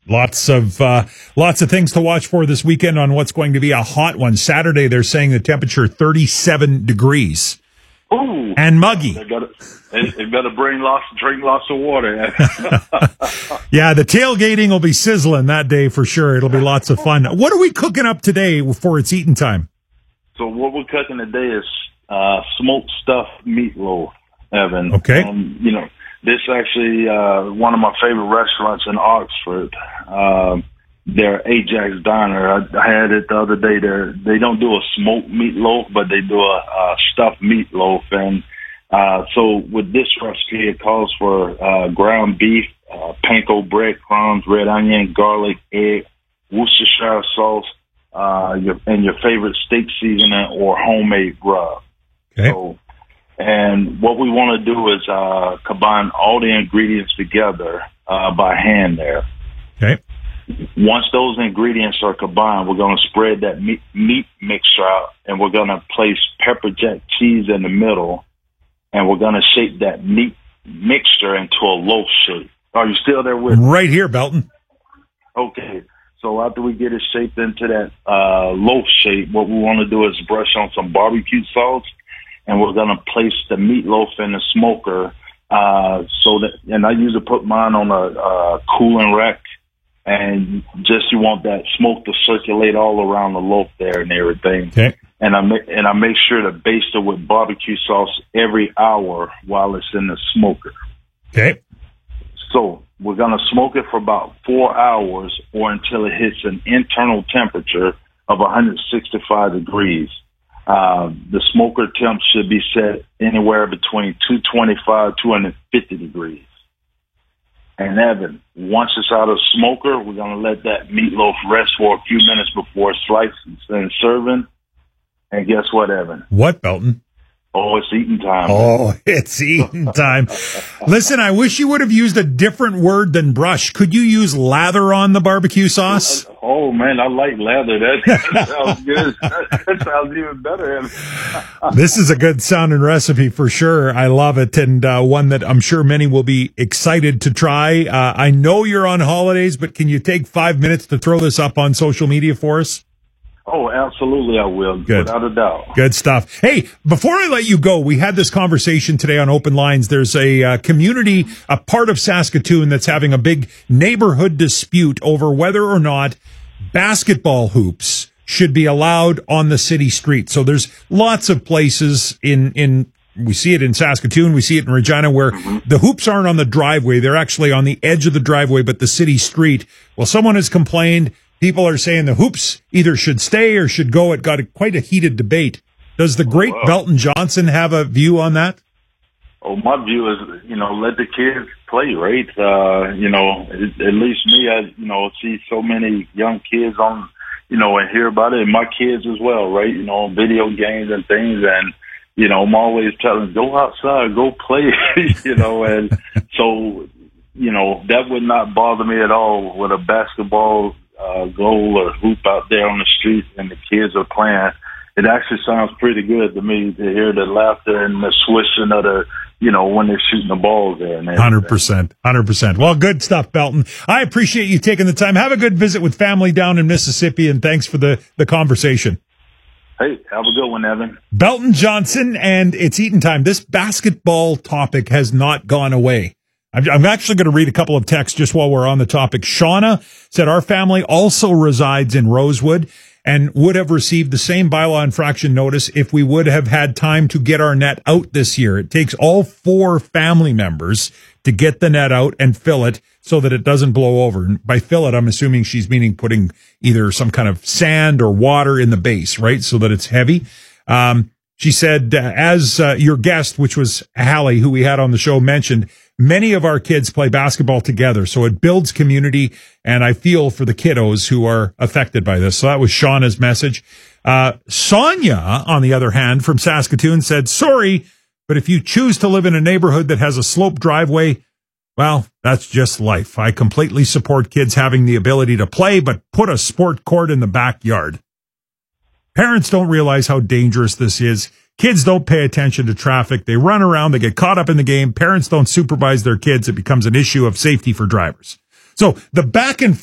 Lots of things to watch for this weekend on what's going to be a hot one. Saturday, they're saying the temperature 37 degrees. Ooh. And muggy. They better drink lots of water. Yeah, the tailgating will be sizzling that day for sure. It'll be lots of fun. What are we cooking up today for it's eating time? So what we're cooking today is smoked stuffed meatloaf, Evan. Okay. This is actually one of my favorite restaurants in Oxford. They're Ajax Diner. I had it the other day. They don't do a smoked meatloaf, but they do a stuffed meatloaf. And so with this recipe, it calls for ground beef, panko breadcrumbs, red onion, garlic, egg, Worcestershire sauce, and your favorite steak seasoning or homemade rub. Okay. So, and what we want to do is combine all the ingredients together by hand there. Okay. Once those ingredients are combined, we're going to spread that meat mixture out, and we're going to place pepper jack cheese in the middle, and we're going to shape that meat mixture into a loaf shape. Are you still there with me? Right here, Belton. Okay. So after we get it shaped into that loaf shape, what we want to do is brush on some barbecue sauce, and we're going to place the meatloaf in the smoker. And I usually put mine on a cooling rack, and just you want that smoke to circulate all around the loaf there and everything. Okay. And I make sure to baste it with barbecue sauce every hour while it's in the smoker. Okay. So we're going to smoke it for about 4 hours or until it hits an internal temperature of 165 degrees. The smoker temp should be set anywhere between 225, 250 degrees. And Evan, once it's out of the smoker, we're going to let that meatloaf rest for a few minutes before slicing and serving. And guess what, Evan? What, Belton? Oh, it's eating time. Oh, it's eating time. Listen, I wish you would have used a different word than brush. Could you use lather on the barbecue sauce? Oh, man, I like lather. That sounds good. That sounds even better. This is a good sounding recipe for sure. I love it, and one that I'm sure many will be excited to try. I know you're on holidays, but can you take 5 minutes to throw this up on social media for us? Oh, absolutely, I will. Good. Without a doubt. Good stuff. Hey, before I let you go, we had this conversation today on Open Lines. There's a community, a part of Saskatoon that's having a big neighborhood dispute over whether or not basketball hoops should be allowed on the city street. So there's lots of places in we see it in Saskatoon, we see it in Regina, where the hoops aren't on the driveway. They're actually on the edge of the driveway, but the city street. Well, someone has complained. People are saying the hoops either should stay or should go. It got quite a heated debate. Does the great Belton Johnson have a view on that? Oh, my view is, let the kids play, right? At least me, I, see so many young kids on, and hear about it, and my kids as well, right? Video games and things, and, I'm always telling them, go outside, go play, and so, that would not bother me at all with a basketball goal or hoop out there on the street and the kids are playing. It actually sounds pretty good to me to hear the laughter and the swishing of the, when they're shooting the balls there. 100%. Well, good stuff, Belton. I appreciate you taking the time. Have a good visit with family down in Mississippi, and thanks for the conversation. Hey, have a good one, Evan. Belton Johnson, and it's eating time. This basketball topic has not gone away. I'm actually going to read a couple of texts just while we're on the topic. Shauna said, our family also resides in Rosewood and would have received the same bylaw infraction notice if we would have had time to get our net out this year. It takes all 4 family members to get the net out and fill it so that it doesn't blow over. And by fill it, I'm assuming she's meaning putting either some kind of sand or water in the base, right? So that it's heavy. She said, as your guest, which was Hallie, who we had on the show, mentioned, many of our kids play basketball together, so it builds community, and I feel for the kiddos who are affected by this. So that was Shauna's message. Sonia, on the other hand, from Saskatoon, said, sorry, but if you choose to live in a neighborhood that has a sloped driveway, well, that's just life. I completely support kids having the ability to play, but put a sport court in the backyard. Parents don't realize how dangerous this is. Kids don't pay attention to traffic. They run around. They get caught up in the game. Parents don't supervise their kids. It becomes an issue of safety for drivers. So the back and